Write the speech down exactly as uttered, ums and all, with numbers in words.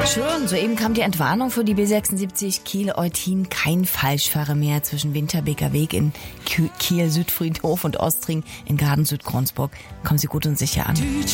Schön, soeben kam die Entwarnung für die B sechsundsiebzig Kiel-Eutin. Kein Falschfahrer mehr zwischen Winterbeker Weg in Kiel-Südfriedhof und Ostring in Garden-Südkronsburg. Kommen Sie gut und sicher an.